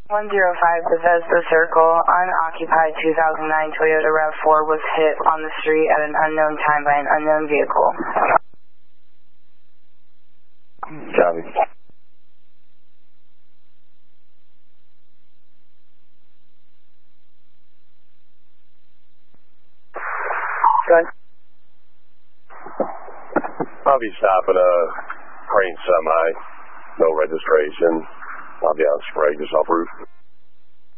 105 Bethesda Circle, unoccupied 2009 Toyota RAV4 was hit on the street at an unknown time by an unknown vehicle. Copy. Good. I'll be stopping a crane semi, no registration. I'll be on spray just off roof.